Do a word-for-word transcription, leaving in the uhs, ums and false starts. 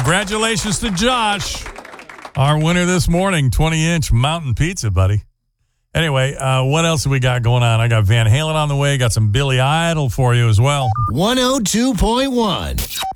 Congratulations to Josh, our winner this morning, twenty-inch mountain pizza, buddy. Anyway, uh, what else have we got going on? I got Van Halen on the way. Got some Billy Idol for you as well. one oh two point one